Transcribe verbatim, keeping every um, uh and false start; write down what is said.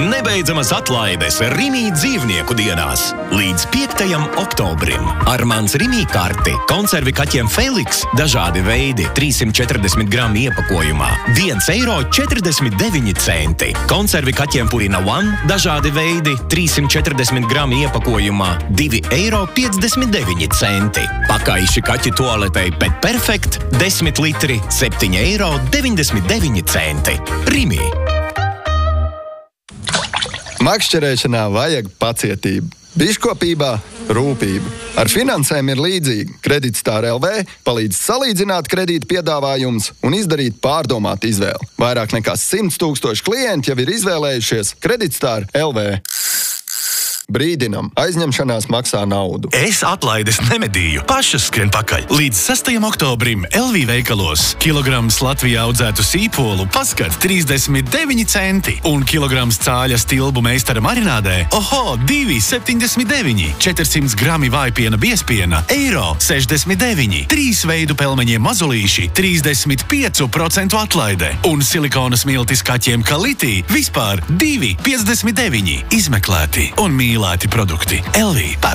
Nebeidzamas atlaides Rimī dzīvnieku dienās līdz piektajam oktobrim. Ar mans Rimī karti konservi kaķiem Feliks dažādi veidi trīssimt četrdesmit gramu iepakojumā viens eiro četrdesmit deviņi centi. Konservi kaķiem Purina One dažādi veidi trīssimt četrdesmit gramu iepakojumā divi eiro piecdesmit deviņi centi. Pakaiši kaķi toaletei Pet Perfect desmit litri septiņi eiro deviņdesmit deviņi centi. Rimī. Makšķerēšanā vajag pacietību. Biškopībā rūpību. Ar finansēm ir līdzīgi. Kreditstar L V palīdz salīdzināt kredīta piedāvājumus un izdarīt pārdomātu izvēli. Vairāk nekā simts tūkstoši klienti jau ir izvēlējušies Kreditstar L V. Brīdinam, aizņemšanās maksā naudu. Es atlaides nemedīju, pašas skrien pakaļ. Līdz sastajam oktobrim L V veikalos kilograms Latvijā audzētu sīpolu paskat trīsdesmit deviņi centi un kilograms cāļa stilbu meistara marinādē oho divi septiņdesmit deviņi. četrsimt grami vājpiena biespiena eiro sešdesmit deviņi. Trīs veidu pelmeņiem mazulīši trīsdesmit pieci procenti atlaide un silikona smiltis kaķiem Kaliti vispār divi piecdesmit deviņi. Izmeklēti un mīlēti produkti. L V.